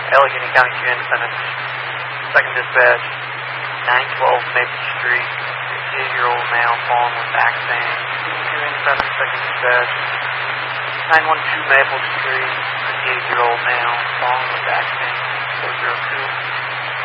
Allegheny County 2 Independence. Second dispatch, 912 Maple Street, 58-year-old male fallen with back pain. 2 Independence, second dispatch, 912 Maple Street, 58-year-old male fallen with back pain. 402.